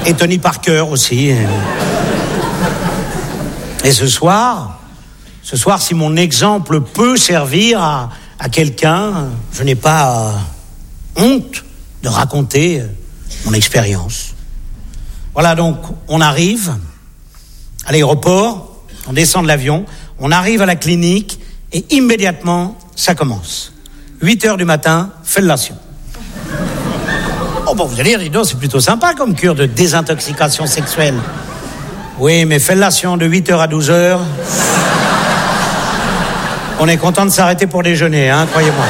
Et Tony Parker aussi. Et ce soir, si mon exemple peut servir à quelqu'un, je n'ai pas honte de raconter mon expérience. Voilà, donc, on arrive à l'aéroport, on descend de l'avion, on arrive à la clinique, et immédiatement, ça commence. 8h du matin, fellation. Oh, bon, vous allez dire, dis donc, c'est plutôt sympa comme cure de désintoxication sexuelle. Oui, mais fellation de 8h à 12h... On est content de s'arrêter pour déjeuner, hein, croyez-moi.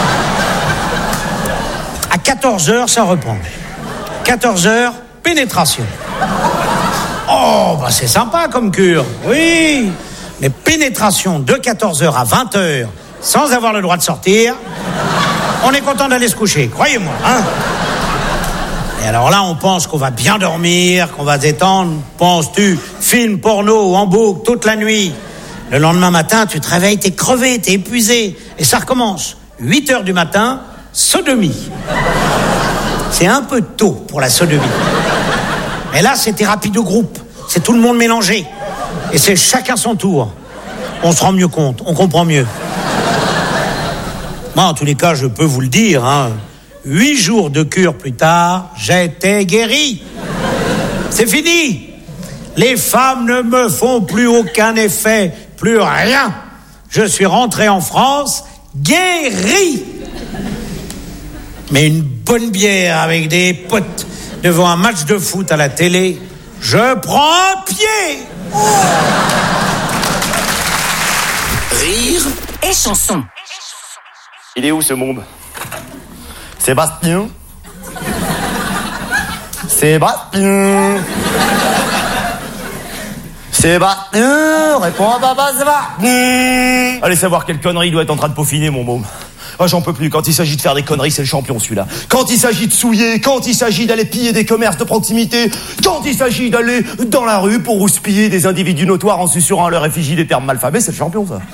À 14h, ça reprend. 14h, pénétration. Oh, bah c'est sympa comme cure, oui. Mais pénétration de 14h à 20h, sans avoir le droit de sortir, on est content d'aller se coucher, croyez-moi, hein. Et alors là, on pense qu'on va bien dormir, qu'on va se détendre. Penses-tu, film porno en boucle toute la nuit. Le lendemain matin, tu te réveilles, t'es crevé, t'es épuisé. Et ça recommence. 8h du matin, sodomie. C'est un peu tôt pour la sodomie. Mais là, c'est thérapie de groupe. C'est tout le monde mélangé. Et c'est chacun son tour. On se rend mieux compte, on comprend mieux. Moi, en tous les cas, je peux vous le dire, hein, 8 jours de cure plus tard, j'étais guéri. C'est fini. Les femmes ne me font plus aucun effet, plus rien. Je suis rentré en France, guéri. Mais une bonne bière avec des potes devant un match de foot à la télé, je prends un pied. Rire et chanson. Il est où ce môme? Sébastien. Sébastien, réponds à papa, Sébastien. Allez savoir quelle connerie il doit être en train de peaufiner, mon môme. Oh, j'en peux plus. Quand il s'agit de faire des conneries, c'est le champion, celui-là. Quand il s'agit de souiller, quand il s'agit d'aller piller des commerces de proximité, quand il s'agit d'aller dans la rue pour houspiller des individus notoires en susurrant à leur effigie des termes malfamés, c'est le champion, ça.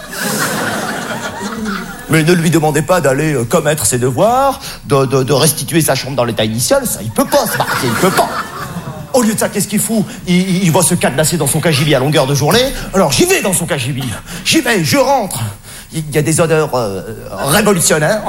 Mais ne lui demandez pas d'aller commettre ses devoirs, de restituer sa chambre dans l'état initial, ça, il peut pas, ce Bartier, il peut pas. Au lieu de ça, qu'est-ce qu'il fout? Il va se cadenasser dans son cagibi à longueur de journée. Alors j'y vais dans son cagibi. J'y vais, je rentre. Il y a des odeurs révolutionnaires.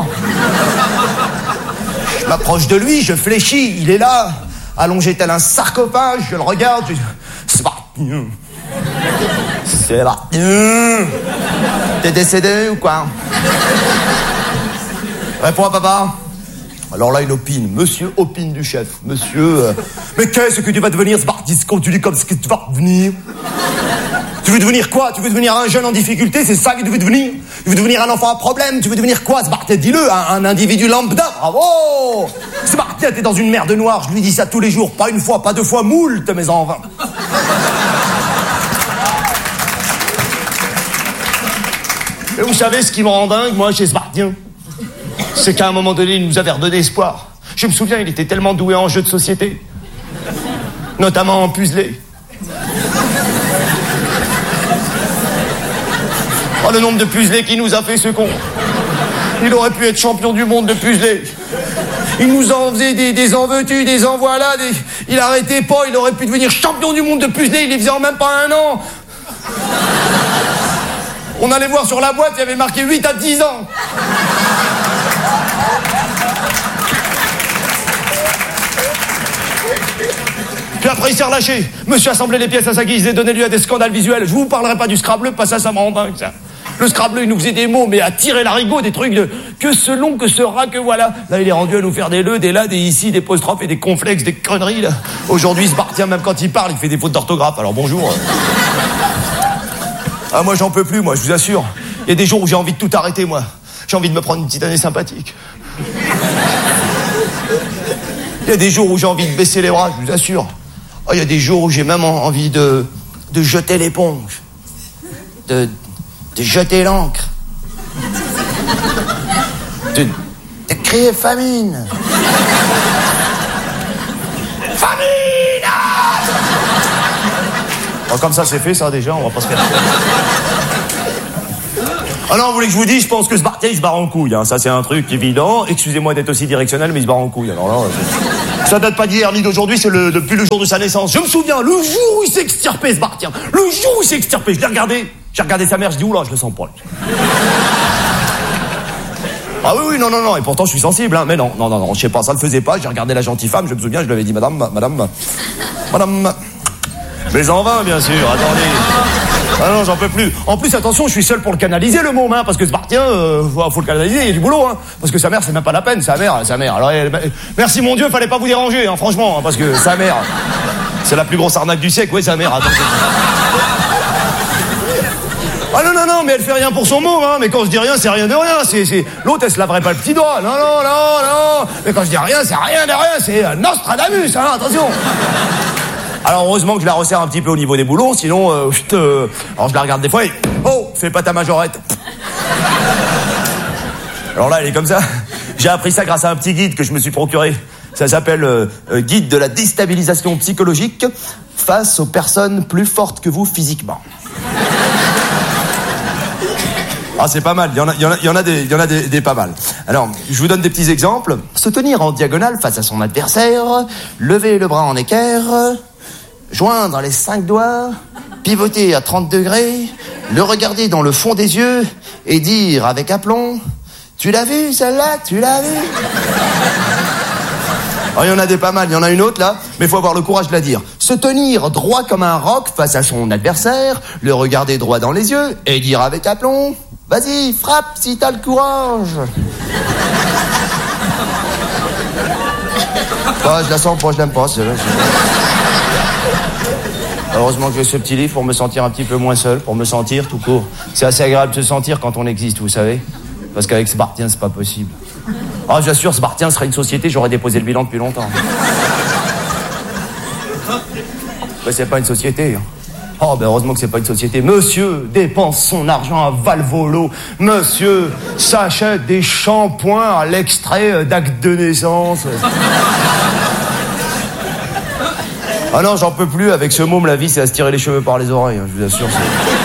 Je m'approche de lui, je fléchis. Il est là, allongé tel un sarcophage. Je le regarde. C'est Bartier. C'est Bartier. T'es décédé ou quoi? Réponds à papa. Alors là, il opine. Monsieur opine du chef. Monsieur... mais qu'est-ce que tu vas devenir, ce Bartis, quand tu dis comme ce que tu vas devenir? Tu veux devenir quoi? Tu veux devenir un jeune en difficulté? C'est ça que tu veux devenir? Tu veux devenir un enfant à problème? Tu veux devenir quoi, ce Bartis? Dis-le, un individu lambda. Bravo! Ce Bartis, t'es dans une merde noire. Je lui dis ça tous les jours. Pas une fois, pas deux fois, moult, mes enfants. Et vous savez ce qui me rend dingue, moi, chez ce Bartis? C'est qu'à un moment donné, il nous avait redonné espoir. Je me souviens, il était tellement doué en jeux de société. Notamment en puzzlé. Oh, le nombre de puzzlés qu'il nous a fait, ce con. Il aurait pu être champion du monde de puzzlé. Il nous en faisait des en veux-tu, des en voilà. Il arrêtait pas, il aurait pu devenir champion du monde de puzzlé. Il les faisait en même pas un an. On allait voir sur la boîte, il y avait marqué 8 à 10 ans. Puis après, il s'est relâché. Monsieur assemblait les pièces à sa guise et donnait lieu à des scandales visuels. Je vous parlerai pas du Scrabble, pas ça me rend dingue, ça. Le Scrabble, il nous faisait des mots, mais à tirer l'arigot, des trucs de que ce long, que ce rat, que voilà. Là, il est rendu à nous faire des le, des là, des ici, des apostrophes et des complexes, des conneries, là. Aujourd'hui, il se barre, même quand il parle, il fait des fautes d'orthographe. Alors bonjour. Ah, moi, j'en peux plus, moi, je vous assure. Il y a des jours où j'ai envie de tout arrêter, moi. J'ai envie de me prendre une petite année sympathique. Il y a des jours où j'ai envie de baisser les bras, je vous assure. Oh, il y a des jours où j'ai même envie de jeter l'éponge. De jeter l'encre. De crier famine. Famine! Oh, comme ça, c'est fait, ça, déjà, on va pas se faire... Ah non, vous voulez que je vous dise, je pense que ce Bartier, il se barre en couille, hein. Ça, c'est un truc évident. Excusez-moi d'être aussi directionnel, mais il se barre en couille. Alors là, Ça date pas d'hier ni d'aujourd'hui, c'est depuis le jour de sa naissance. Je me souviens, le jour où il s'est extirpé, ce Bartien. Le jour où il s'est extirpé, je l'ai regardé. J'ai regardé sa mère, je dis, oula, je le sens pas. Ah oui, non, et pourtant je suis sensible, hein. Mais non, je sais pas, ça le faisait pas. J'ai regardé la gentille femme, je me souviens, je lui avais dit, madame. Mais en vain, bien sûr, attendez. Ah non, j'en peux plus. En plus, attention, je suis seul pour le canaliser, le môme, hein, parce que ce Bartien, faut le canaliser, il y a du boulot, hein. Parce que sa mère, c'est même pas la peine, sa mère. Alors, merci mon Dieu, fallait pas vous déranger, hein, franchement, hein, parce que sa mère, c'est la plus grosse arnaque du siècle, oui, sa mère, attends. Ah non, mais elle fait rien pour son môme, hein. Mais quand je dis rien, c'est rien de rien. C'est l'autre, elle se laverait pas le petit doigt. Non. Mais quand je dis rien, c'est rien de rien. C'est Nostradamus, hein, attention. Alors heureusement que je la resserre un petit peu au niveau des boulons, sinon, alors je la regarde des fois et fais pas ta majorette. Alors là, elle est comme ça. J'ai appris ça grâce à un petit guide que je me suis procuré. Ça s'appelle Guide de la déstabilisation psychologique face aux personnes plus fortes que vous physiquement. Ah, c'est pas mal, il y en a des pas mal. Alors, je vous donne des petits exemples. Se tenir en diagonale face à son adversaire, lever le bras en équerre, joindre les 5 doigts, pivoter à 30 degrés, le regarder dans le fond des yeux et dire avec aplomb, tu l'as vu celle-là, tu l'as vu? Alors, il y en a des pas mal, il y en a une autre là, mais il faut avoir le courage de la dire. Se tenir droit comme un roc face à son adversaire, le regarder droit dans les yeux et dire avec aplomb, vas-y, frappe si t'as le courage. Je la sens pas, je l'aime pas, celle-là. Heureusement que j'ai ce petit livre pour me sentir un petit peu moins seul, pour me sentir tout court. C'est assez agréable de se sentir quand on existe, vous savez. Parce qu'avec ce Bartien, c'est pas possible. Ah, j'assure, ce Bartien serait une société, j'aurais déposé le bilan depuis longtemps. Mais c'est pas une société. Oh, ben heureusement que c'est pas une société. Monsieur dépense son argent à Valvolo. Monsieur s'achète des shampoings à l'extrait d'acte de naissance. Ah non, j'en peux plus. Avec ce môme, la vie, c'est à se tirer les cheveux par les oreilles. Je vous assure.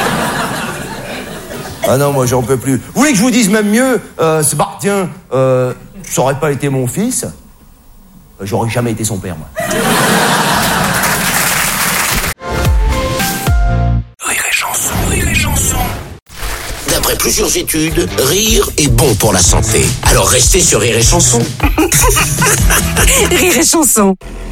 Ah non, moi, j'en peux plus. Vous voulez que je vous dise même mieux, ce Bartien, ça aurait pas été mon fils, j'aurais jamais été son père, moi. Rire et chanson. D'après plusieurs études, rire est bon pour la santé. Alors restez sur Rire et Chanson. Rire et Chanson.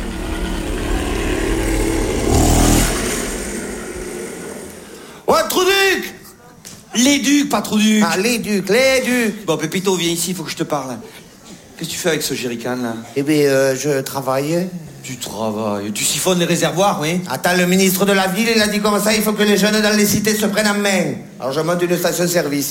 Ouais, Trouduc! Les ducs, pas Trouduc. Ah, les ducs. Bon, Pépito, viens ici, il faut que je te parle. Qu'est-ce que tu fais avec ce jerrycan, là? Eh bien, je travaillais. Tu travailles, tu siphonnes les réservoirs, oui? Attends, le ministre de la ville, il a dit comme ça, il faut que les jeunes dans les cités se prennent en main. Alors je monte une station-service.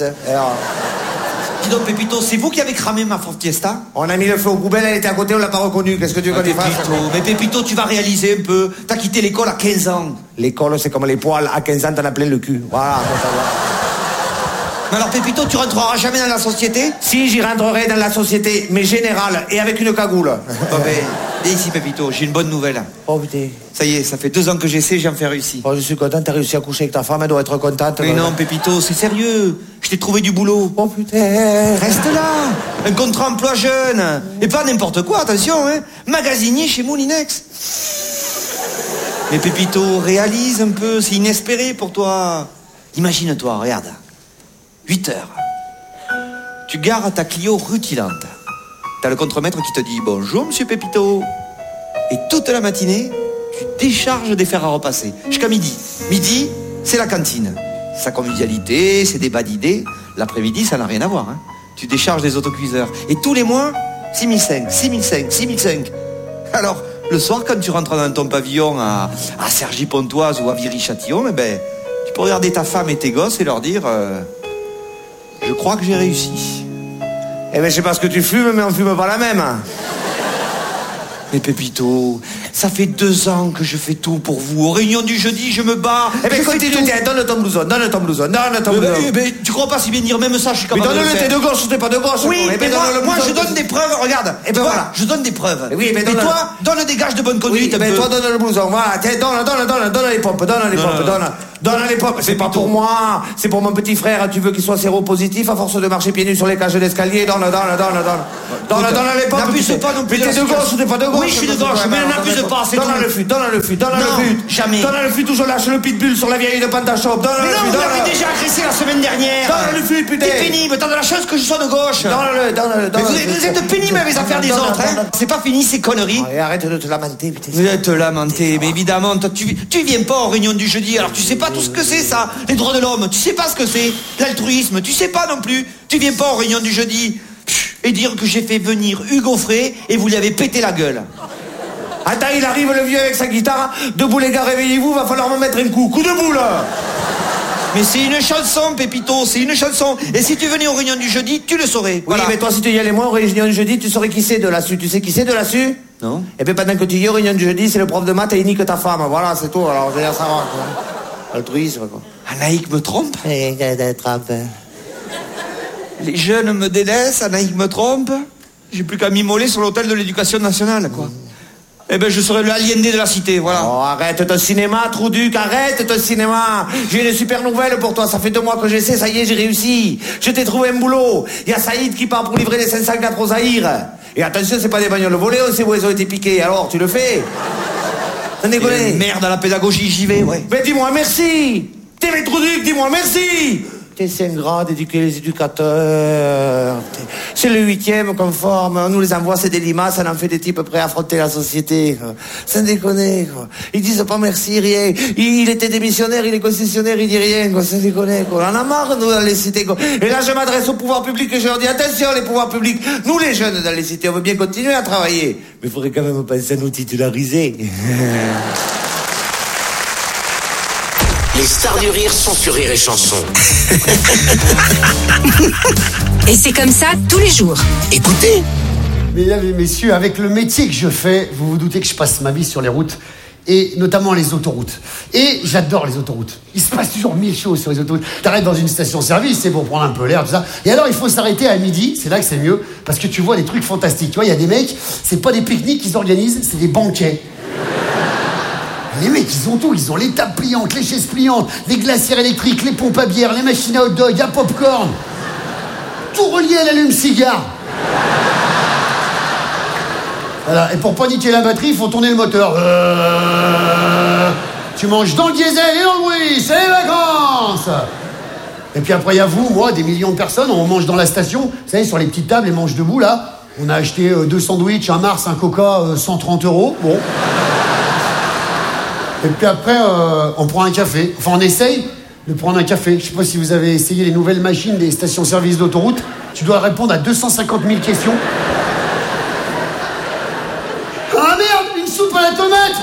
Dis donc, Pépito, c'est vous qui avez cramé ma Ford Fiesta? On a mis le feu aux poubelles, elle était à côté, on l'a pas reconnue. Qu'est-ce que tu veux qu'on y fasse? Mais Pépito, tu vas réaliser un peu. T'as quitté l'école à 15 ans. L'école, c'est comme les poils. À 15 ans, t'en as plein le cul. Voilà, faut savoir. Mais alors, Pépito, tu rentreras jamais dans la société? Si, j'y rentrerai dans la société, mais générale, et avec une cagoule. Bon, ben, viens ici, Pépito, j'ai une bonne nouvelle. Oh, putain. Ça y est, ça fait 2 ans que j'essaie, j'ai enfin réussi. Oh, je suis content, t'as réussi à coucher avec ta femme, elle doit être contente. Mais non, Pépito, c'est sérieux. Je t'ai trouvé du boulot. Oh, putain. Reste là. Un contrat emploi jeune. Et pas n'importe quoi, attention, hein. Magasinier chez Moulinex. Mais Pépito, réalise un peu, c'est inespéré pour toi. Imagine-toi, regarde. 8 heures. Tu gares ta Clio rutilante. T'as le contremaître qui te dit « Bonjour, monsieur Pépito ». Et toute la matinée, tu décharges des fers à repasser. Jusqu'à midi. Midi, c'est la cantine. Sa convivialité, ses débats d'idées. L'après-midi, ça n'a rien à voir. Hein. Tu décharges des autocuiseurs. Et tous les mois, 6 500. Alors, le soir, quand tu rentres dans ton pavillon à Cergy-Pontoise ou à Viry-Châtillon, eh ben, tu peux regarder ta femme et tes gosses et leur dire je crois que j'ai réussi. Eh ben, je sais pas ce que tu fumes, mais on fume pas la même. Mais Pépito, ça fait 2 ans que je fais tout pour vous. Aux réunions du jeudi, je me bats. Eh ben, continue, donne ton blouson. Mais tu crois pas si bien dire, même ça, je suis capable de le faire. Mais donne-le, t'es de gauche ou t'es pas de gauche? Oui, mais moi, je donne des preuves, regarde. Et ben voilà, je donne des preuves. Oui, mais et toi, donne des gages de bonne conduite. Oui, mais toi, donne le blouson. Voilà, donne les pompes, donne. Donne-les pas. C'est pas pour moi. C'est pour mon petit frère. Tu veux qu'il soit séropositif à force de marcher pieds nus sur les cages d'escalier. Donne-les pas. N'abuse pas non plus. Mais t'es de gauche ou t'es pas de gauche? Oui, je suis de gauche, mais n'abuse pas, c'est tout. Donne le fut. Jamais. Donne le fut où je lâche le pitbull sur la vieille de Pantachop. Mais non, vous l'avez déjà agressé la semaine dernière. Donne le fut, putain. T'es pénible, t'as de la chance que je sois de gauche. Donne-le. Vous êtes pénible avec les affaires des autres, hein. C'est pas fini, ces conneries. Et arrête de te lamenter, putain. Vous êtes lamenté, mais évidemment, toi, tu viens pas aux réunions du jeudi, alors tu sais pas tout ce que c'est, ça. Les droits de l'homme, tu sais pas ce que c'est. L'altruisme, tu sais pas non plus. Tu viens pas aux réunions du jeudi. Et dire que j'ai fait venir Hugo Frey et vous lui avez pété la gueule. Attends, il arrive le vieux avec sa guitare. Debout les gars, réveillez-vous, va falloir me mettre un coup. Coup de boule. Mais c'est une chanson, Pépito, c'est une chanson. Et si tu venais aux réunions du jeudi, tu le saurais. Oui, mais toi, si tu y allais moins aux réunions du jeudi, tu saurais qui c'est de là-dessus. Tu sais qui c'est de là-dessus? Non. Et bien pendant que tu y es aux réunions du jeudi, c'est le prof de maths et il nique ta femme. Voilà, c'est tout. Alors, je veux dire, ça va, quoi. Altruisme, quoi. Anaïk me trompe. Trompe. Les jeunes me délaissent, Anaïk me trompe. J'ai plus qu'à m'immoler sur l'hôtel de l'éducation nationale, quoi. Eh ben, je serai le aliéné de la cité, voilà. Oh, arrête ton cinéma, Trouduc, arrête ton cinéma. J'ai une super nouvelle pour toi, ça fait 2 mois que j'essaie, ça y est, j'ai réussi. Je t'ai trouvé un boulot. Il y a Saïd qui part pour livrer les 504 au Zaïre. Et attention, c'est pas des bagnoles volées, on sait où elles ont été piquées. Alors, tu le fais? T'en déconnes? Merde à la pédagogie, j'y vais, ouais. Mais dis-moi merci. TV Trouduc, dis-moi merci. T'es 5 grades d'éduquer les éducateurs. C'est le 8e conforme. On nous les envoie, c'est des limaces, on en fait des types prêts à affronter la société. Sans déconner, quoi. Ils disent pas merci, rien. Il était démissionnaire, il est concessionnaire, il dit rien, quoi. Sans déconner, quoi. On en a marre, nous, dans les cités, quoi. Et là, je m'adresse au pouvoir public et je leur dis, attention, les pouvoirs publics. Nous, les jeunes, dans les cités, on veut bien continuer à travailler. Mais il faudrait quand même penser à nous titulariser. Les stars du rire sont sur Rire et Chanson. Et c'est comme ça tous les jours. Écoutez. Mesdames et messieurs, avec le métier que je fais, vous vous doutez que je passe ma vie sur les routes, et notamment les autoroutes. Et j'adore les autoroutes. Il se passe toujours 1000 choses sur les autoroutes. T'arrêtes dans une station-service, c'est pour prendre un peu l'air, tout ça. Et alors, il faut s'arrêter à midi, c'est là que c'est mieux, parce que tu vois des trucs fantastiques. Tu vois, il y a des mecs, c'est pas des pique-niques qu'ils organisent, c'est des banquets. Les mecs, ils ont tout. Ils ont les tables pliantes, les chaises pliantes, les glacières électriques, les pompes à bière, les machines à hot dog, à popcorn. Tout relié à l'allume-cigare. Voilà. Et pour pas niquer la batterie, il faut tourner le moteur. Tu manges dans le diesel et dans le bruit. C'est les vacances. Et puis après, il y a vous, moi, des millions de personnes. On mange dans la station. Vous savez, sur les petites tables, les manches debout, là. On a acheté 2 sandwichs, un Mars, un Coca, 130 €. Bon. Et puis après, on prend un café. Enfin, on essaye de prendre un café. Je sais pas si vous avez essayé les nouvelles machines des stations-service d'autoroute. Tu dois répondre à 250 000 questions. Ah merde, une soupe à la tomate!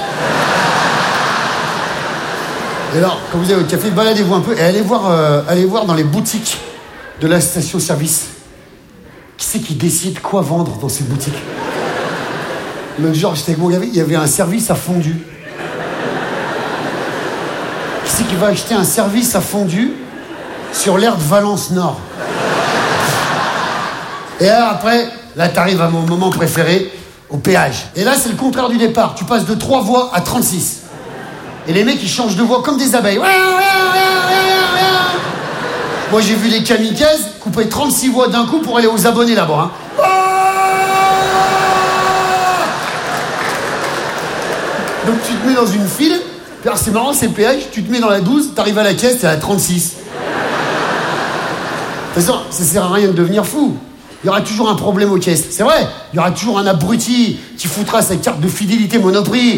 Et alors, quand vous avez votre café, baladez-vous un peu et allez voir dans les boutiques de la station-service. Qui c'est qui décide quoi vendre dans ces boutiques? L'autre jour, j'étais avec mon gamin, il y avait un service à fondu. Qui va acheter un service à fondu sur l'aire de Valence Nord. Et alors après, là t'arrives à mon moment préféré, au péage. Et là c'est le contraire du départ, tu passes de 3 voies à 36. Et les mecs ils changent de voie comme des abeilles. Moi j'ai vu des kamikazes couper 36 voies d'un coup pour aller aux abonnés là-bas. Hein. Donc tu te mets dans une file. Alors c'est marrant, c'est le péage, tu te mets dans la 12, t'arrives à la caisse, t'es à la 36. De toute façon, ça sert à rien de devenir fou. Il y aura toujours un problème aux caisses, c'est vrai. Il y aura toujours un abruti qui foutra sa carte de fidélité Monoprix.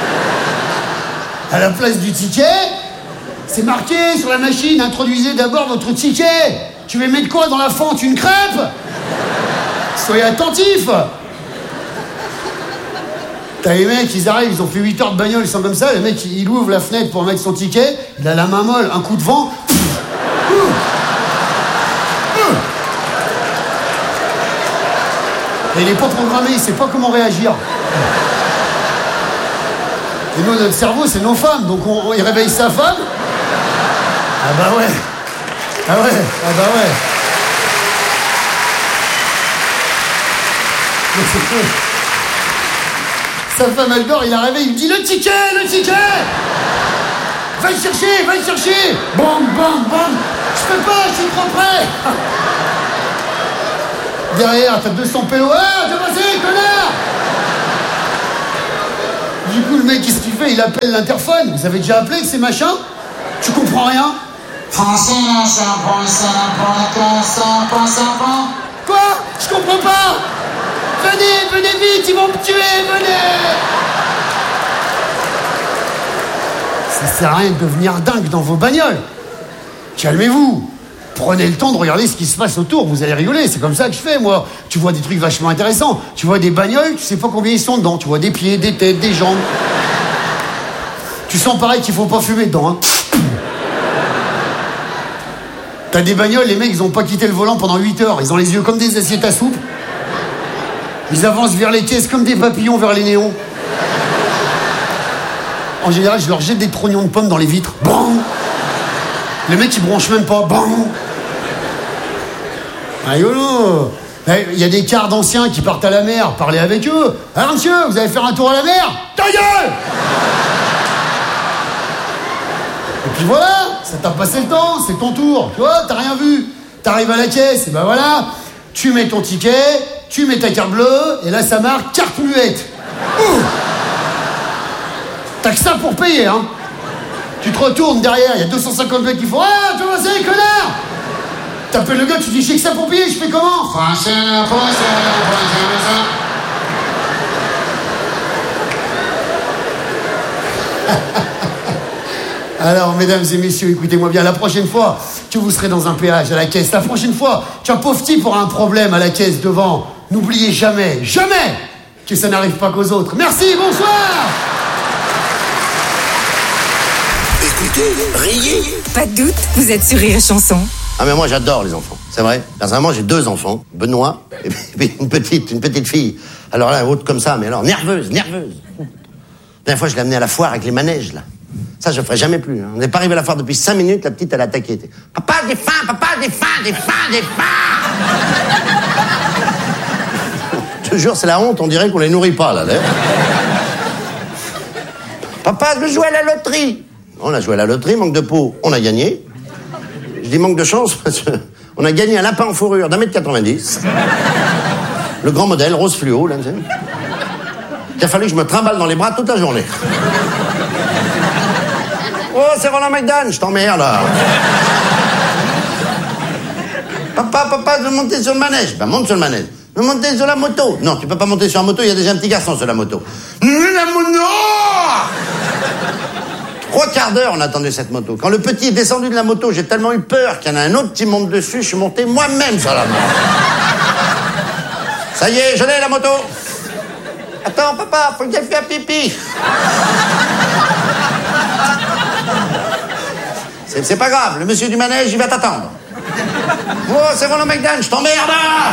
À la place du ticket, c'est marqué sur la machine, introduisez d'abord votre ticket. Tu veux mettre quoi dans la fente? Une crêpe? Soyez attentifs. T'as les mecs, ils arrivent, ils ont fait 8 heures de bagnole, ils sont comme ça, le mec, il ouvre la fenêtre pour mettre son ticket, il a la main molle, un coup de vent. Et il est pas programmé, il sait pas comment réagir. Et nous, notre cerveau, c'est nos femmes, donc il réveille sa femme. Ah bah ouais. Ah ouais, ah bah ouais. Mais c'est cool. Sa femme, elle dort, il la réveille, il me dit le ticket! Va le chercher, va le chercher. Bam, bam, bam. Je peux pas, je suis trop près. Derrière, t'as 200 PO. Ah, t'es passé, connard. Du coup, le mec, qu'est-ce qu'il fait? Il appelle l'interphone. Vous avez déjà appelé ces machins? Tu comprends rien? Quoi? Je comprends pas. Venez vite, ils vont me tuer, venez. Ça sert à rien de devenir dingue dans vos bagnoles. Calmez-vous. Prenez le temps de regarder ce qui se passe autour. Vous allez rigoler, c'est comme ça que je fais, moi. Tu vois des trucs vachement intéressants. Tu vois des bagnoles, tu sais pas combien ils sont dedans. Tu vois des pieds, des têtes, des jambes. Tu sens pareil qu'il faut pas fumer dedans, hein. T'as des bagnoles, les mecs, ils ont pas quitté le volant pendant 8 heures. Ils ont les yeux comme des assiettes à soupe. Ils avancent vers les caisses comme des papillons vers les néons. En général, je leur jette des trognons de pommes dans les vitres. Bang! Les mecs, ils bronchent même pas. Bang! Rigolo! Il y a des quarts d'anciens qui partent à la mer. Parlez avec eux. Alors, monsieur, vous allez faire un tour à la mer? Ta gueule! Et puis voilà, ça t'a passé le temps, c'est ton tour. Tu vois, t'as rien vu. T'arrives à la caisse, et ben voilà. Tu mets ton ticket, tu mets ta carte bleue, et là, ça marque carte muette. Ouh. T'as que ça pour payer, hein. Tu te retournes derrière, il y a 250 mecs qui font « Ah, tu vas c'est connard !» T'appelles le gars, tu dis « J'ai que ça pour payer, je fais comment ?» Alors, mesdames et messieurs, écoutez-moi bien, la prochaine fois que vous serez dans un péage à la caisse, la prochaine fois qu'un pauvre type aura un problème à la caisse devant, n'oubliez jamais que ça n'arrive pas qu'aux autres. Merci, bonsoir. Écoutez, riez. Pas de doute, vous êtes sur Rire et Chanson. Ah mais moi j'adore les enfants, c'est vrai. Personnellement j'ai 2 enfants, Benoît et puis une petite fille. Alors là, haute comme ça, mais alors nerveuse. La dernière fois je l'ai amenée à la foire avec les manèges là. Ça je ferai jamais plus. Hein. On n'est pas arrivé à la foire depuis 5 minutes, la petite elle a attaqué. Papa j'ai faim, papa j'ai faim. Je te jure c'est la honte, on dirait qu'on les nourrit pas là. Papa je veux jouer à la loterie. On a joué à la loterie, manque de peau, on a gagné. Je dis manque de chance parce qu'on a gagné un lapin en fourrure d'1m90. Le grand modèle, rose fluo, là, tu sais. Il a fallu que je me trimballe dans les bras toute la journée. Oh, c'est Roland McDan, je t'emmerde, là. Papa, je veux monter sur le manège. Ben, monte sur le manège. Je veux monter sur la moto. Non, tu peux pas monter sur la moto, il y a déjà un petit garçon sur la moto. La moto 3 quarts d'heure, on attendait cette moto. Quand le petit est descendu de la moto, j'ai tellement eu peur qu'il y en a un autre qui monte dessus, je suis monté moi-même sur la moto. Ça y est, je l'ai, la moto. Attends, papa, faut que j'aille faire pipi. C'est pas grave, le monsieur du manège, il va t'attendre. Oh, c'est Roland McDan, je t'emmerde.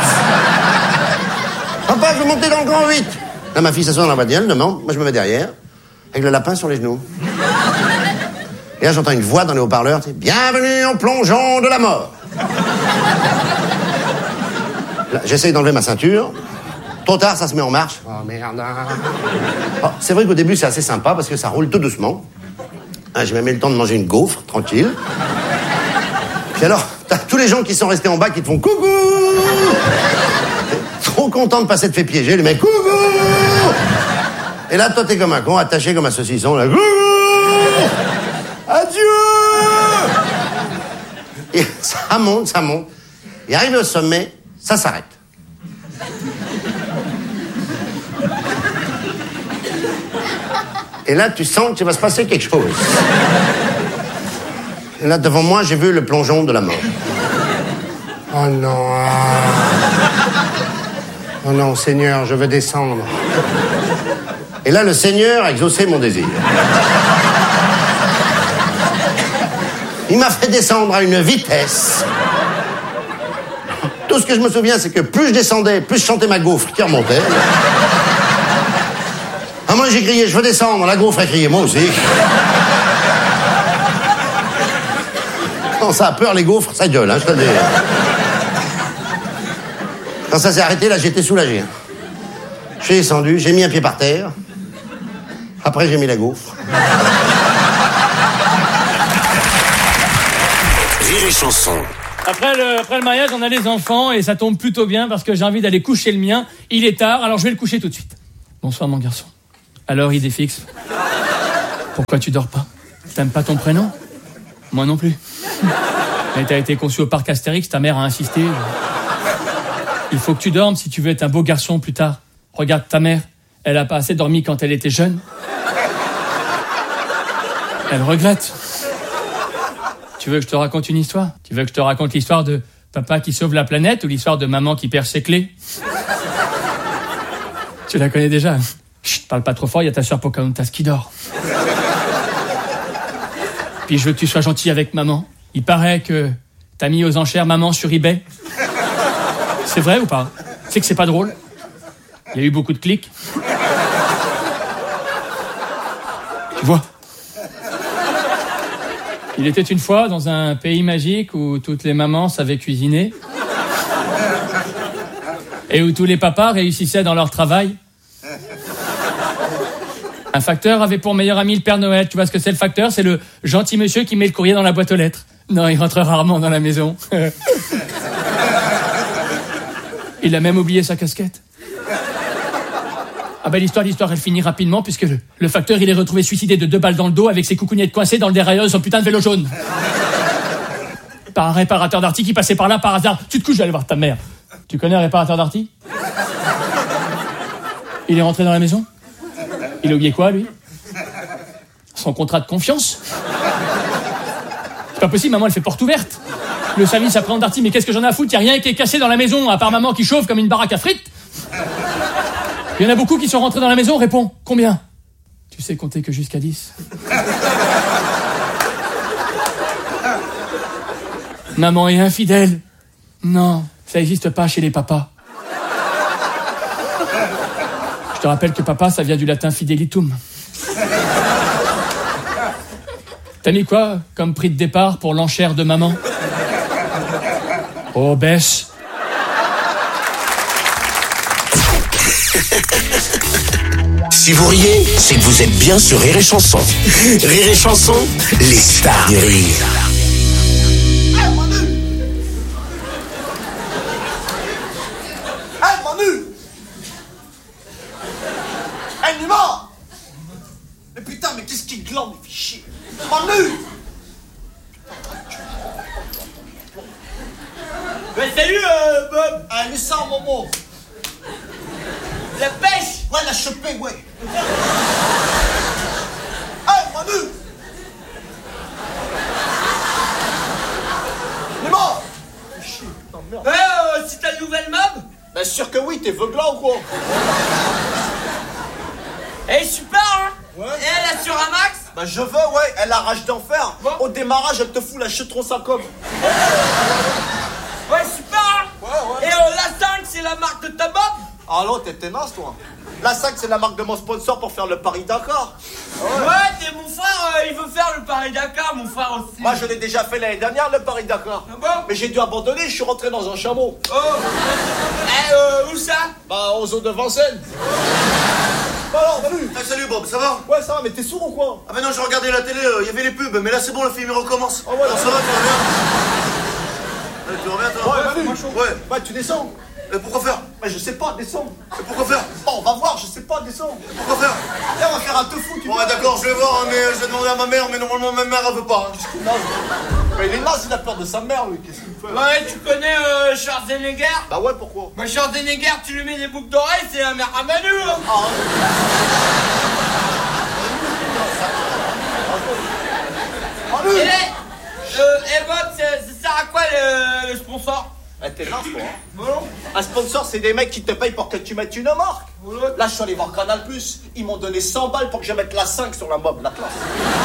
Papa, je veux monter dans le grand 8. Là, ma fille s'assoit dans la voiture, elle demande. Moi, je me mets derrière, avec le lapin sur les genoux. Et là, j'entends une voix dans les haut-parleurs, tu sais, bienvenue en plongeon de la mort. Là, j'essaye d'enlever ma ceinture. Trop tard, ça se met en marche. Oh, merde. Oh, c'est vrai qu'au début, c'est assez sympa parce que ça roule tout doucement. Hein, j'ai même eu le temps de manger une gaufre, tranquille. Puis alors, t'as tous les gens qui sont restés en bas qui te font coucou. Trop content de pas s'être fait piéger, les mecs, coucou. Et là, toi, t'es comme un con, attaché comme un saucisson, là, coucou. Adieu. Et ça monte. Et arrivé au sommet, ça s'arrête. Et là, tu sens qu'il va se passer quelque chose. Et là, devant moi, j'ai vu le plongeon de la mort. Oh non. Oh non, Seigneur, je veux descendre. Et là, le Seigneur a exaucé mon désir. Il m'a fait descendre à une vitesse. Tout ce que je me souviens, c'est que plus je descendais, plus je chantais ma gaufre qui remontait. À moi, j'ai crié, je veux descendre. La gaufre a crié, moi aussi. Quand ça a peur, les gaufres, ça gueule, hein, je te dis. Quand ça s'est arrêté, là, j'étais soulagé. Hein. J'ai descendu, j'ai mis un pied par terre. Après, j'ai mis la gaufre. Rire et Chanson. Après le mariage, on a les enfants et ça tombe plutôt bien parce que j'ai envie d'aller coucher le mien. Il est tard, alors je vais le coucher tout de suite. Bonsoir mon garçon. Alors idée fixe. Pourquoi tu dors pas? T'aimes pas ton prénom? Moi non plus. Mais t'as été conçu au parc Astérix, ta mère a insisté. Il faut que tu dormes si tu veux être un beau garçon plus tard. Regarde ta mère, elle a pas assez dormi quand elle était jeune. Elle regrette. Tu veux que je te raconte une histoire? Tu veux que je te raconte l'histoire de papa qui sauve la planète ou l'histoire de maman qui perd ses clés? Tu la connais déjà. Chut, parle pas trop fort, il y a ta sœur Pocahontas qui dort. Puis je veux que tu sois gentil avec maman. Il paraît que t'as mis aux enchères maman sur eBay. C'est vrai ou pas? C'est que c'est pas drôle. Il y a eu beaucoup de clics. Tu vois? Il était une fois dans un pays magique où toutes les mamans savaient cuisiner et où tous les papas réussissaient dans leur travail. Un facteur avait pour meilleur ami le Père Noël. Tu vois ce que c'est le facteur? C'est le gentil monsieur qui met le courrier dans la boîte aux lettres. Non, il rentre rarement dans la maison. Il a même oublié sa casquette. Ah ben l'histoire, elle finit rapidement puisque le facteur, il est retrouvé suicidé de 2 balles dans le dos avec ses coucougnettes coincées dans le dérailleur de son putain de vélo jaune. Par un réparateur d'arty qui passait par là par hasard. Tu te couches, je vais aller voir ta mère. Tu connais un réparateur d'arty? Il est rentré dans la maison. Il a oublié quoi, lui? Son contrat de confiance. C'est pas possible, maman, elle fait porte ouverte. Le service après d'arty, mais qu'est-ce que j'en ai à foutre? Y a rien qui est cassé dans la maison, à part maman qui chauffe comme une baraque à frites. Il y en a beaucoup qui sont rentrés dans la maison, réponds, combien? Tu sais compter que jusqu'à 10. Maman est infidèle. Non, ça n'existe pas chez les papas. Je te rappelle que papa, ça vient du latin fidelitum. T'as mis quoi comme prix de départ pour l'enchère de maman? Oh, bêche. Si vous riez, c'est que vous êtes bien sur Rire et Chanson. Rire et Chanson, les stars du rire. Hey Manu! Hey Manu! Hey Nima! Mais putain, mais qu'est-ce qui glande, il fait chier! Manu! Ouais, salut Bob. Ah, mais ça, Momo! La pêche. Ouais, la chopé, ouais! Hey Manu! Nima! Ouais, c'est ta nouvelle mob. Bien sûr que oui, t'es veuglant ou quoi? Elle est super, hein. Ouais. Et elle assure un max. Bah je veux, ouais, elle a rage d'enfer. Bon. Au démarrage, elle te fout la chetron sa com. Ouais, super, hein. Ouais. Et la 5, c'est la marque de ta mob. Ah non, t'es tenace, toi. La 5, c'est la marque de mon sponsor pour faire le Paris-Dakar. Ouais, t'es mon frère, il veut faire le Paris-Dakar, mon frère aussi. Moi, je l'ai déjà fait l'année dernière, le Paris-Dakar. Ah bon? Mais j'ai dû abandonner, je suis rentré dans un chameau. Oh. Où ça? Bah, aux eaux de Vincennes. Bah alors, Manu. Ah, salut Bob, ça va? Ouais, ça va, mais t'es sourd ou quoi? Ah, mais non, je regardais la télé, il y avait les pubs, mais là c'est bon, le film il recommence. Ah ouais, alors ça va, tu reviens? Ouais, tu reviens, toi? Ouais, Manu. Ouais. Bah, tu descends. Pourquoi faire? Bah, je sais pas, descends. Pourquoi faire? Oh, on va voir, je sais pas, descends. Pourquoi faire? Viens, on va faire un teufou, tu Bon, ouais, d'accord, je vais voir, hein, mais je vais demander à ma mère, mais normalement ma mère elle veut pas. Hein. Mais il est naze, il a peur de sa mère, lui, qu'est-ce qu'il fait? Ouais, tu connais Schwarzenegger? Bah ouais, pourquoi? Bah Schwarzenegger, tu lui mets des boucles d'oreilles, c'est la mère à Manu, hein. Et Bob, ça sert à quoi le sponsor? T'es naze, toi. Hein. Bon. Un sponsor, c'est des mecs qui te payent pour que tu mettes une marque. Là, je suis allé voir Canal+. Ils m'ont donné 100 balles pour que je mette la 5 sur la mob, la classe.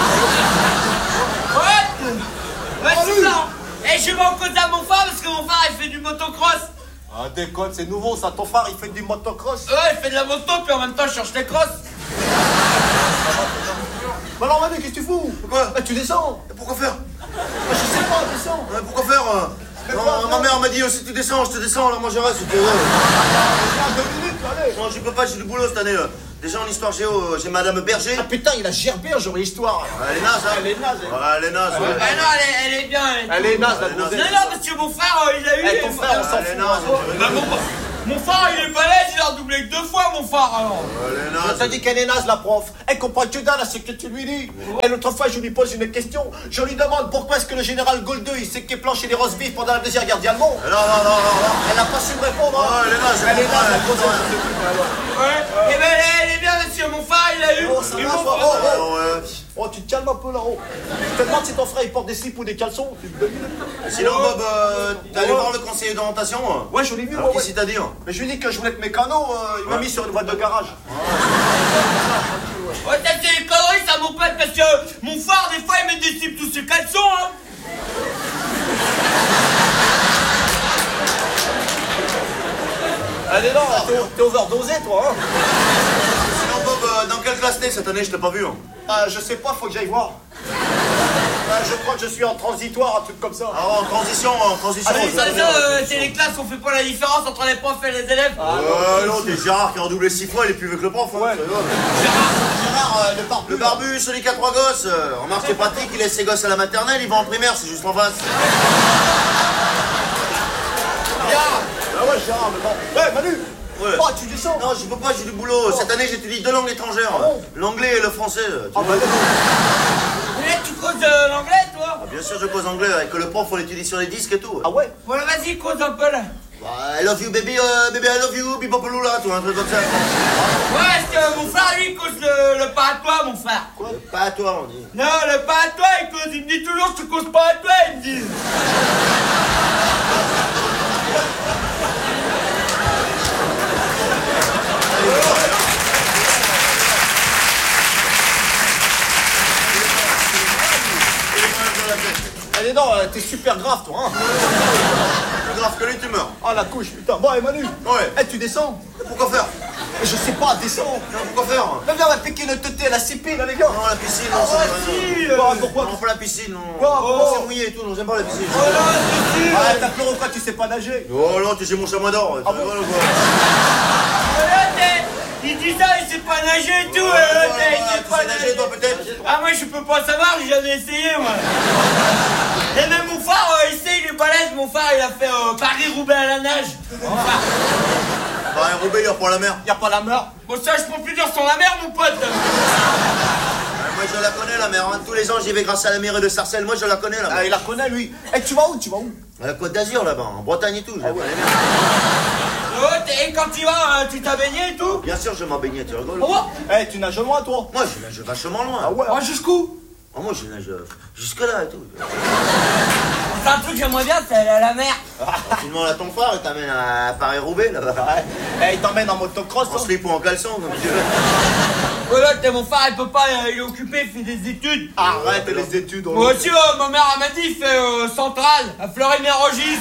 Ouais, c'est ça. Et je vais en cause à mon frère parce que mon frère, il fait du motocross. Ah, déconne, c'est nouveau, ça. Ton frère, il fait du motocross. Ouais, il fait de la moto, puis en même temps, il cherche les crosses. Bah alors, Manu, qu'est-ce que tu fous? Pourquoi? Bah, tu descends. Pourquoi faire? Bah, je sais pas, descends. Pourquoi faire? Non, ma mère m'a dit si tu descends, je te descends, alors moi je reste. Viens, 2 minutes, allez. Non, je peux pas, j'ai du boulot cette année. Déjà en histoire géo, j'ai Madame Berger. Ah putain, il a gerbé en genre histoire. Elle est naze, hein. Elle est naze. Ouais, elle est naze. Ouais. Ah non, elle est bien. Elle est naze, la Non, grosse. non, parce que mon frère, il a eu... Eh, ton frère, on s'en Elle est fout. naze. Bah, mon frère, il est balèze, il a redoublé que 2 fois, mon frère, alors. Elle est Je naze. te dis qu'elle est naze, la prof. Elle comprend que dalle à ce que tu lui dis. Et l'autre fois, je lui pose une question. Je lui demande pourquoi est-ce que le général Goldeux, il s'est planché les roast beef pendant la Deuxième Guerre mondiale. Non. Elle n'a pas su me répondre. Hein. Elle est naze. Elle est naze, la grosse. Ouais. Eh ben, elle est bien, monsieur, mon frère, il a eu... Oh, ça Et va, mon toi. frère- Oh, tu te calmes un peu là-haut. Je te demande si ton frère il porte des slips ou des caleçons. Sinon, Bob, t'es allé voir le conseiller d'orientation? Ouais, je l'ai vu. Alors, ouais. qu'est-ce qu'il t'a dit? Mais je lui ai dit que je voulais que mes canaux, il m'a mis sur une voie de garage. Ouais, ça, c'est les conneries, ça, mon pote, parce que mon frère, des fois, il met des slips tous ses caleçons, hein. Allez, non, t'es overdosé, toi, hein. Sinon, Bob, dans quelle classe t'es cette année? Je t'ai pas vu. Hein. Je sais pas, faut que j'aille voir. Je crois que je suis en transitoire, un truc comme ça. Ah, en transition. C'est les classes, on fait pas la différence entre les profs et les élèves. Non, t'es Gérard qui a redoublé 6 fois, il est plus vieux que le prof. Hein. Ouais. Gérard, Le barbu, celui qui a 3 gosses. Remarque, c'est pratique, il laisse ses gosses à la maternelle, il va en primaire, c'est juste en face. Ah ouais, Gérard, mais bon. Ouais, Manu. Ouais. Oh, tu descends. Non, je peux pas, j'ai du boulot. Cette année, j'étudie 2 langues étrangères. bon L'anglais et le français. Ah bah d'accord. Mais tu causes l'anglais, toi? Ah, bien sûr, je cause anglais, avec le prof, on l'étudie sur les disques et tout. Ah ouais. Voilà, vas-y, cause un peu, là. Bah, I love you, baby, baby, I love you, bipopoloula, tout un truc comme ça. Ouais, parce que mon frère, lui, il cause le pas à toi, mon frère. Quoi? Pas à toi, on dit. Non, le pas à toi, il me dit toujours, tu causes pas à toi, il me dit. Allez, non, t'es super grave, toi, hein. Plus grave que lui, tu meurs. Ah, la couche, putain. Bon, et Manu. Ouais. Eh, tu descends. Pourquoi faire? Je sais pas, descends. Non, pourquoi faire? Mais viens, on va piquer une teuté à la CP, là, les gars. Non, la piscine, non, ça si. Pourquoi Non, pas la piscine, non. Quoi? C'est mouillé et tout, non, j'aime pas la piscine. Ah, t'as pleuré quoi, tu sais pas nager. Oh non, tu sais mon chamois d'or. Ah bon? Voilà, quoi. Il dit ça, il sait pas nager et tout, il sait Tu pas sais nager, toi, peut-être? Ah, moi, je peux pas savoir, j'ai jamais essayé, moi. Et même mon frère, il sait, il est balèze, mon frère, il a fait Paris-Roubaix à la nage. Bah, un Roubaix, il reprend la mer. Y a pas la mer. Bon, ça, je peux plus dire sur la mer, mon pote. Moi, je la connais, la mer. Hein. Tous les ans, j'y vais grâce à la mairie de Sarcelles. Moi, je la connais, la mer. Ah, il la connaît, lui. Eh, tu vas où? À la Côte d'Azur, là-bas, en Bretagne et tout. Je la connais bien. Et quand tu vas, tu t'as baigné et tout? Bien sûr, je m'en baignais, tu rigoles? Oh, Eh, tu nages loin, toi. Moi, je nage vachement loin. Ah ouais. oh, jusqu'où? Oh, moi, je nage jusque-là et tout. C'est un truc que j'aimerais bien, c'est aller à la mer. Tu demandes à ton frère, il t'amène à Paris-Roubaix, là-bas. Ouais. Eh, il t'emmène en motocross, En hein. slip ou en caleçon, comme tu veux. Voilà, mon frère, il peut pas, il est occupé, il fait des études. Arrête les études. Moi aussi, ma mère, elle m'a dit, il fait Centrale, à Fleury-Mérogis.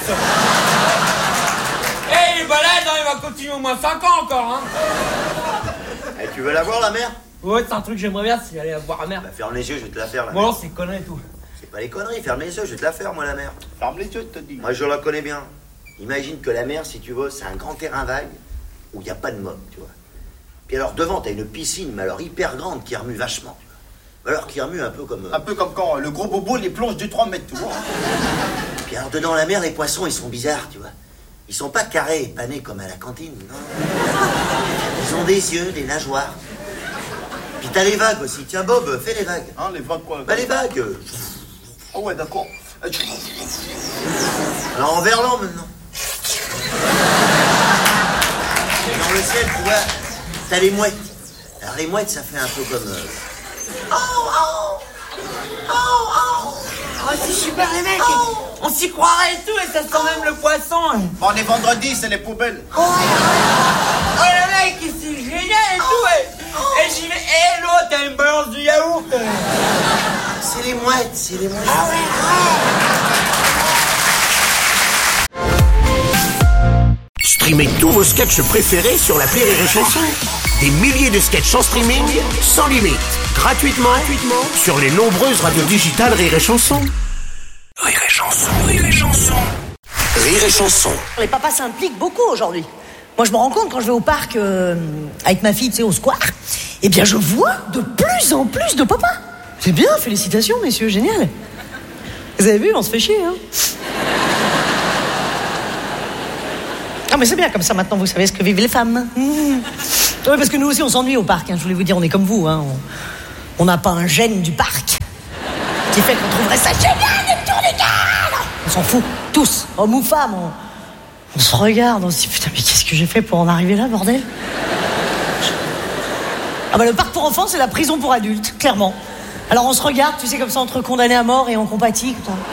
Eh, il est balèze, hein, il va continuer au moins 5 ans encore, hein. Eh, tu veux la voir, la mer? Ouais, c'est un truc que j'aimerais bien, c'est aller voir la mer. Bah, ferme les yeux, je vais te la faire, la Bon, mer. non, c'est connerie et tout. C'est pas les conneries, ferme les yeux, je vais te la faire, moi, la mer. Ferme les yeux, je te dis. Moi, je la connais bien. Imagine que la mer, si tu veux, c'est un grand terrain vague où il n'y a pas de mob, tu vois. Puis alors, devant, t'as une piscine, mais alors hyper grande, qui remue vachement. Alors, qui remue un peu comme... Un peu comme quand le gros bobo, les plonge du 3 mètres, tu vois. Puis alors, dedans la mer, les poissons, ils sont bizarres, tu vois. Ils sont pas carrés et panés comme à la cantine, non. Ils ont des yeux, des nageoires. Puis t'as les vagues aussi. Tiens, Bob, fais les vagues. Hein, les vagues quoi? Bah, les vagues. Ah ouais, d'accord. Alors, en verlan, maintenant. Et dans le ciel, tu vois, t'as les mouettes. Alors, les mouettes, ça fait un peu comme... Oh, c'est super, les mecs. On s'y croirait et tout, et ça sent même le poisson. On est vendredi, c'est les poubelles. Oh, le mec, c'est génial et tout, et j'y vais, et l'autre, elle me balance du yaourt. C'est les mouettes, c'est les mouettes. Streamez tous vos sketchs préférés sur l'appli Rire et Chanson. Des milliers de sketchs en streaming, sans limite, gratuitement sur les nombreuses radios digitales Rire et Chanson. Rire et Chanson, Rire et Chanson. Rire et Chanson. Les papas s'impliquent beaucoup aujourd'hui. Moi, je me rends compte quand je vais au parc avec ma fille, tu sais, au square, eh bien, je vois de plus en plus de papas. C'est bien, félicitations, messieurs, génial. Vous avez vu, on se fait chier, hein. Non, mais c'est bien, comme ça, maintenant, vous savez ce que vivent les femmes. Oui, parce que nous aussi, on s'ennuie au parc, hein, je voulais vous dire, on est comme vous, hein. On n'a pas un gène du parc qui fait qu'on trouverait ça génial, les tournicales. On s'en fout, tous, hommes ou femmes, on se regarde, on se dit, putain, mais qu'est-ce que j'ai fait pour en arriver là, bordel? Ah bah, le parc pour enfants, c'est la prison pour adultes, clairement. Alors on se regarde, tu sais, comme ça, entre condamnés à mort et on compatit, comme ça.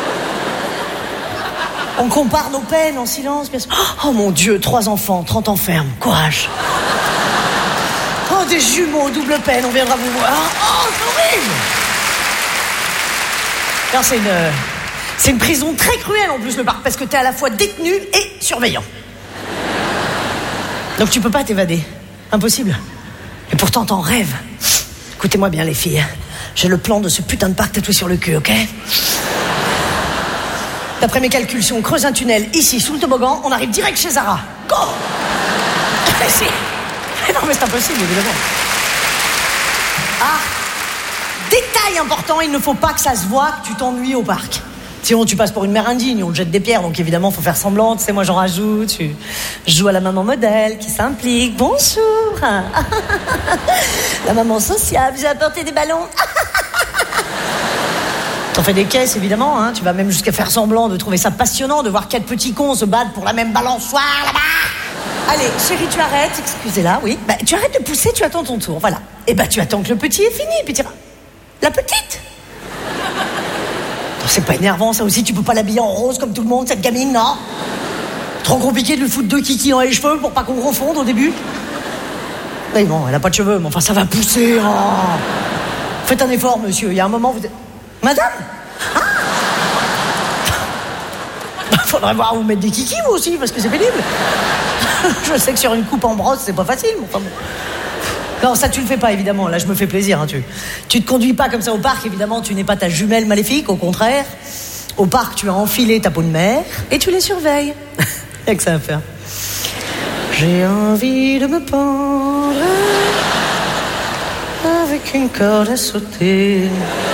On compare nos peines en silence, bien sûr. Oh mon Dieu, 3 enfants, 30 ans ferme, courage. Oh, des jumeaux, double peine, on viendra vous voir. Oh, c'est horrible. Non, c'est une prison très cruelle en plus, le parc, parce que t'es à la fois détenu et surveillant. Donc tu peux pas t'évader. Impossible. Et pourtant t'en rêves. Écoutez-moi bien, les filles. J'ai le plan de ce putain de parc tatoué sur le cul, ok? D'après mes calculs, si on creuse un tunnel ici, sous le toboggan, on arrive direct chez Zara. Go! Si. Non, mais c'est impossible, évidemment. Ah! Détail important, il ne faut pas que ça se voit que tu t'ennuies au parc. Sinon, tu passes pour une mère indigne, on te jette des pierres, donc évidemment, faut faire semblant. Tu sais, moi, j'en rajoute. Je joue à la maman modèle qui s'implique. Bonjour. La maman sociable, j'ai apporté des ballons. T'en fais des caisses, évidemment, hein. Tu vas même jusqu'à faire semblant de trouver ça passionnant de voir 4 petits cons se battre pour la même balançoire, là-bas. Allez, chérie, tu arrêtes, excusez-la, oui. Bah, tu arrêtes de pousser, tu attends ton tour, voilà. Et bah, tu attends que le petit est fini, puis tu diras, la petite. Non, c'est pas énervant, ça aussi, tu peux pas l'habiller en rose comme tout le monde, cette gamine, non? Trop compliqué de lui foutre 2 kikis dans les cheveux pour pas qu'on confonde au début. Mais bon, elle a pas de cheveux, mais enfin, ça va pousser, oh. Faites un effort, monsieur, il y a un moment, vous êtes... Madame? Ah! Faudrait voir où mettre des kikis, vous aussi, parce que c'est pénible. Je sais que sur une coupe en brosse, c'est pas facile, mais enfin bon. Non, ça, tu le fais pas, évidemment. Là, je me fais plaisir, hein, tu te conduis pas comme ça au parc, évidemment, tu n'es pas ta jumelle maléfique, au contraire. Au parc, tu as enfilé ta peau de mère et tu les surveilles. Il y a que ça à faire. J'ai envie de me pendre avec une corde à sauter.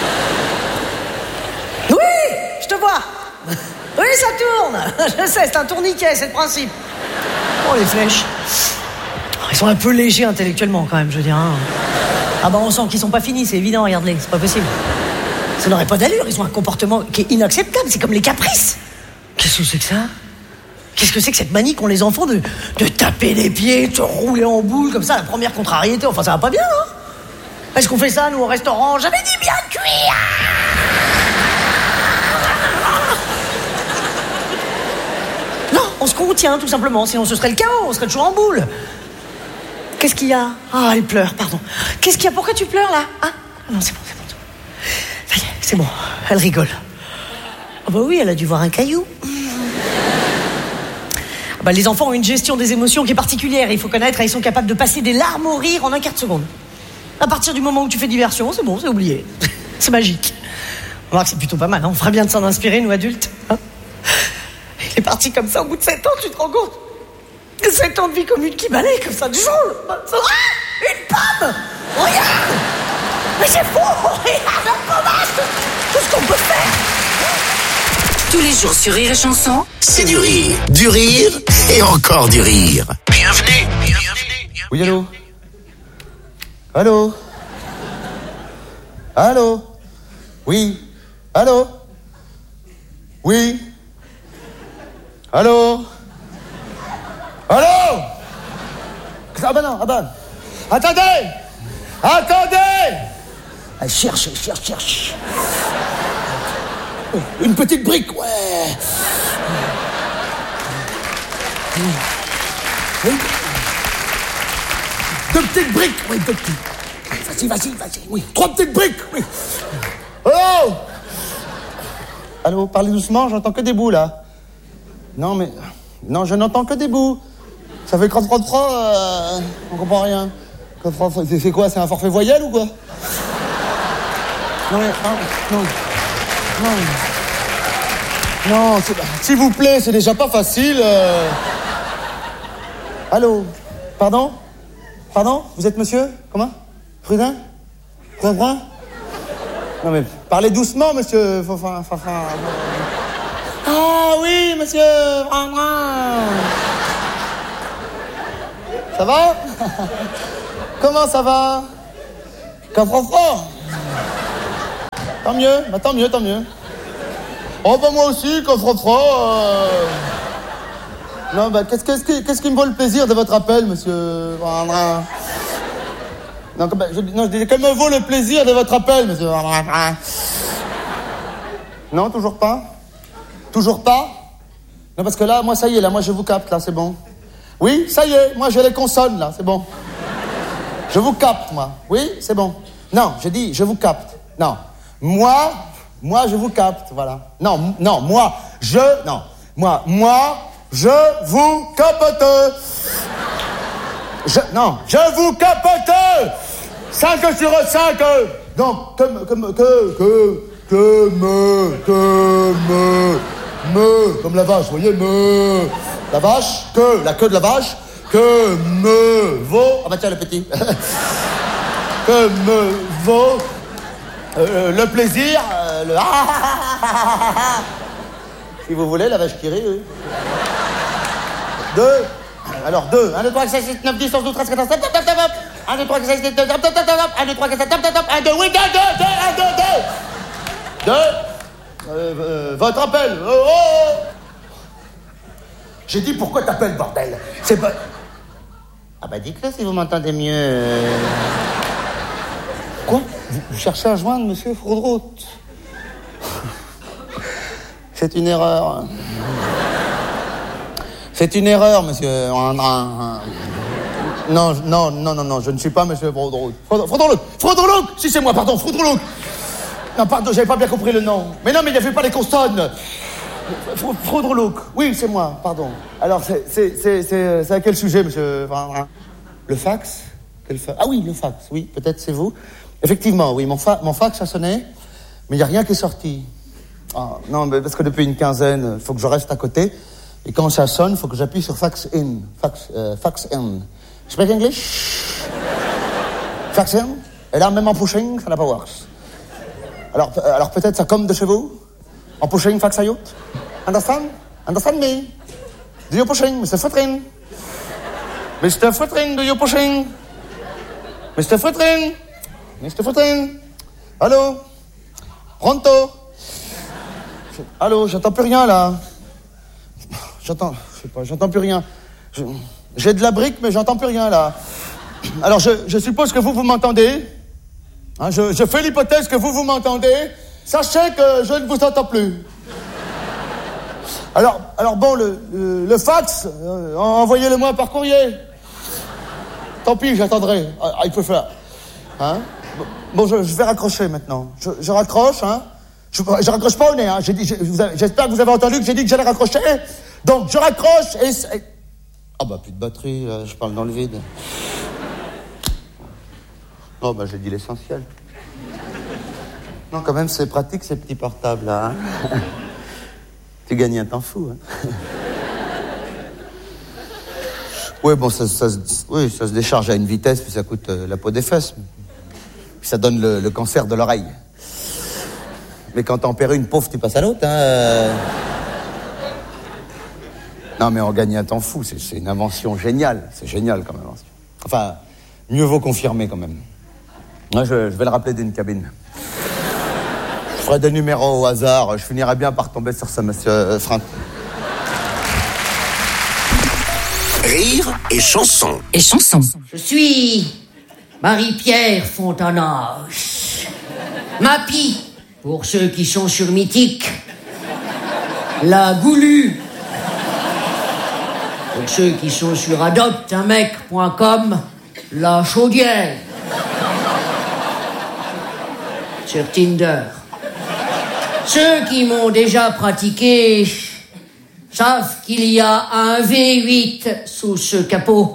Oui, je te vois. Oui, ça tourne. Je sais, c'est un tourniquet, c'est le principe. Oh, les flèches. Ils sont un peu légers intellectuellement, quand même, je veux dire. Hein. Ah bah, on sent qu'ils sont pas finis, c'est évident, regarde-les, c'est pas possible. Ça n'aurait pas d'allure, ils ont un comportement qui est inacceptable, c'est comme les caprices. Qu'est-ce que c'est que ça? Qu'est-ce que c'est que cette manie qu'ont les enfants de taper les pieds, de se rouler en boule, comme ça, la première contrariété, enfin, ça va pas bien, hein? Est-ce qu'on fait ça, nous, au restaurant? J'avais dit bien cuit. Non, on se contient, tout simplement, sinon ce serait le chaos, on serait toujours en boule. Qu'est-ce qu'il y a? Ah, elle pleure, pardon. Qu'est-ce qu'il y a? Pourquoi tu pleures, là? Hein? Non, c'est bon, c'est bon. Ça y est, c'est bon, elle rigole. Ah bah oui, elle a dû voir un caillou. Ah bah, les enfants ont une gestion des émotions qui est particulière, il faut connaître, et ils sont capables de passer des larmes au rire en un quart de seconde. À partir du moment où tu fais diversion, c'est bon, c'est oublié. C'est magique. On va voir que c'est plutôt pas mal, hein. On ferait bien de s'en inspirer, nous adultes. Hein, il est parti comme ça au bout de 7 ans, tu te rends compte? 7 ans de vie commune qui balaye comme ça du jour. Ah, une pomme. Regarde. Mais c'est fou. Regarde la pommade. Tout ce qu'on peut faire. Tous les jours sur Rire et Chanson, C'est du rire et encore du rire. Bienvenue. Oui, allô? Allô? Allô? Oui? Allô? Oui? Allô? Allô? Ah bah non, ah bah... Attendez! Elle cherche. Une petite brique, ouais. Oui. 2 petites briques, oui, 2 petites. Vas-y, oui. 3 petites briques, oui. Allô? Allô, parlez doucement, j'entends que des bouts, là. Non, je n'entends que des bouts. Ça fait crotte, on comprend rien. C'est quoi, c'est un forfait voyelle ou quoi? Non, s'il vous plaît, c'est déjà pas facile. Allô? Pardon? Pardon? Vous êtes monsieur? Comment? Prudin? Prudin? Non mais, parlez doucement, monsieur. Ah oui, monsieur. Ça va? Comment ça va? Fort. Tant mieux, bah tant mieux. Oh bah moi aussi, fort. Non bah qu'est-ce qui me vaut le plaisir de votre appel, monsieur? Non, je dis qu'elle me vaut le plaisir de votre appel, monsieur. Non, toujours pas? Toujours pas? Non, parce que là, moi, ça y est, là, moi, je vous capte, là, c'est bon. Oui, ça y est, moi, j'ai les consonnes, là, c'est bon. Je vous capte, moi. Oui, c'est bon. Non, je dis, je vous capte. Non. Moi, je vous capte, voilà. Non, moi, je vous capote. Je vous capote. 5 sur 5. Donc, comme la vache, vous voyez, la vache, la queue de la vache, que me vaut, ah bah tiens le petit, que me vaut le plaisir, si vous voulez, la vache qui rit, oui. 2, 1, 2, 3, 4, 5, 6, 9, 10, 11, 12, 13, 14, 15, 16, 17, 1, 2, 3, 4, 5, 6, 7, 8, 9, 10, 11, 12, 13, 14, 15, 16, 17, 1, 2, 3, 4, 5, 7, 8, 9, 10, 11, 12, 13, 14, 15, 16, 17, 1, 2, 3, 4, 5, 2. Votre appel. J'ai dit pourquoi t'appelles, bordel? C'est pas... Ah bah dites-le si vous m'entendez mieux. Quoi? Vous cherchez à joindre monsieur Frodrout? C'est une erreur. C'est une erreur, monsieur. Non, je ne suis pas monsieur Frodrout. Frodrout, si c'est moi, pardon, Frodrout. Non, pardon, j'avais pas bien compris le nom. Mais non, mais il n'y avait pas les consonnes. Frodrout, oui, c'est moi, pardon. Alors, c'est à quel sujet, monsieur? Le fax? Ah oui, le fax, oui, peut-être c'est vous. Effectivement, oui, mon fax a sonné, mais il n'y a rien qui est sorti. Ah, non, mais parce que depuis une quinzaine, il faut que je reste à côté. Et quand ça sonne, il faut que j'appuie sur fax in. Fax in. Speak English? Fax in? Et là, même en pushing, ça n'a pas works. Alors peut-être ça comme de chez vous? En pushing, fax out? Understand? Understand me? Do you pushing, Mr. Footrin? Mr. Footrin, do you pushing? Mr. Footrin? Mr. Footrin? Allô? Pronto? Allô, j'entends plus rien, là. J'entends plus rien. J'ai de la brique, mais j'entends plus rien, là. Alors, je suppose que vous m'entendez. Hein, je fais l'hypothèse que vous m'entendez. Sachez que je ne vous entends plus. Alors bon, le fax, envoyez-le-moi par courrier. Tant pis, j'attendrai. I prefer. Hein? Bon, je vais raccrocher maintenant. Je raccroche, hein? Je raccroche pas au nez, hein? J'espère que vous avez entendu que j'ai dit que j'allais raccrocher. Donc, je raccroche et... Ah bah, plus de batterie, là, je parle dans le vide. Oh bah, j'ai dit l'essentiel. Non, quand même, c'est pratique, ces petits portables, là. Hein? Tu gagnes un temps fou, hein? Oui, bon, ça se décharge à une vitesse, puis ça coûte la peau des fesses. Puis ça donne le cancer de l'oreille. Mais quand t'en perds une pauvre, tu passes à l'autre, hein. Non, mais on gagne un temps fou, c'est une invention géniale. C'est génial, quand même. Enfin, mieux vaut confirmer, quand même. Moi, je vais le rappeler d'une cabine. Je ferai des numéros au hasard. Je finirai bien par tomber sur ça, monsieur Franck. Rire et chanson. Et chanson. Je suis Marie-Pierre Fontanage. Mappy, pour ceux qui sont sur Mythique. La Goulue, pour ceux qui sont sur adopteunmec.com. La Chaudière, sur Tinder. Ceux qui m'ont déjà pratiqué savent qu'il y a un V8 sous ce capot.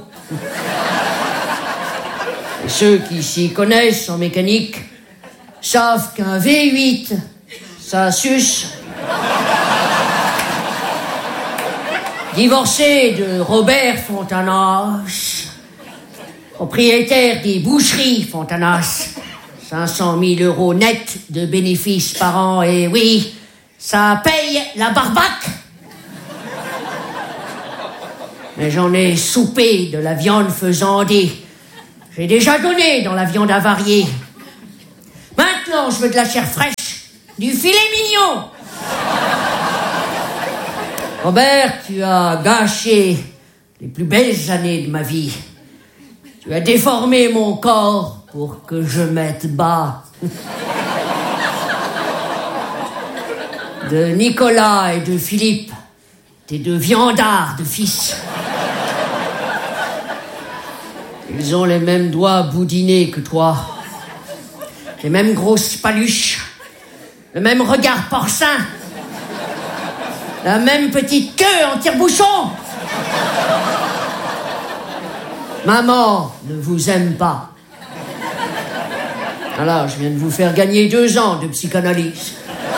Et ceux qui s'y connaissent en mécanique savent qu'un V8, ça suce. divorcé de Robert Fontanas, propriétaire des boucheries Fontanas, 500 000 € net de bénéfices par an, et oui, ça paye la barbaque. Mais j'en ai soupé de la viande faisandée. J'ai déjà donné dans la viande avariée. Maintenant, je veux de la chair fraîche, du filet mignon. Robert, tu as gâché les plus belles années de ma vie. Tu as déformé mon corps pour que je mette bas. De Nicolas et de Philippe, tes deux viandards de fils. Ils ont les mêmes doigts boudinés que toi. Les mêmes grosses paluches. Le même regard porcin. La même petite queue en tire-bouchon. Maman ne vous aime pas. Alors, je viens de vous faire gagner 2 ans de psychanalyse.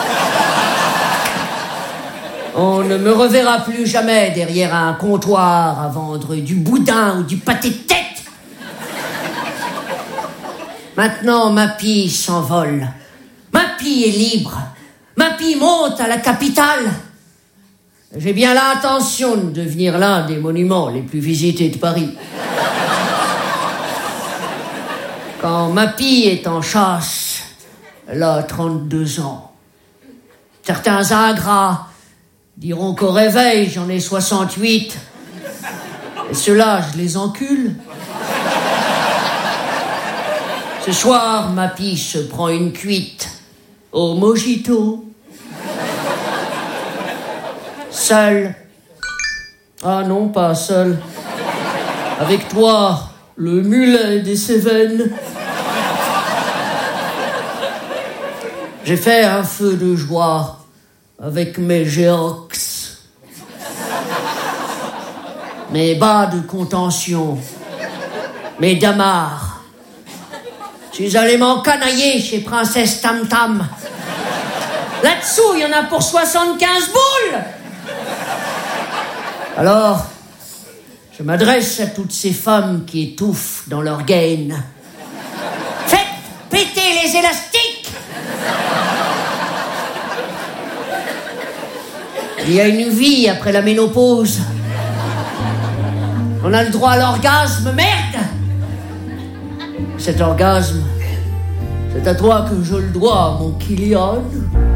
On ne me reverra plus jamais derrière un comptoir à vendre du boudin ou du pâté de tête. Maintenant, Mappy s'envole. Mappy est libre. Mappy monte à la capitale. J'ai bien l'intention de devenir l'un des monuments les plus visités de Paris. Quand Mappy est en chasse, elle a 32 ans. Certains ingrats diront qu'au réveil, j'en ai 68. Et ceux-là, je les encule. Ce soir, Mappy se prend une cuite au mojito. Seul. Ah non, pas seul. Avec toi, le mulet des Cévennes. J'ai fait un feu de joie avec mes géox. Mes bas de contention. Mes damars. Je suis allé m'encanailler chez Princesse Tam Tam. Là-dessous, il y en a pour 75 boules. Alors, je m'adresse à toutes ces femmes qui étouffent dans leur gaine. Faites péter les élastiques. Il y a une vie après la ménopause. On a le droit à l'orgasme, merde. Cet orgasme, c'est à toi que je le dois, mon Kylian.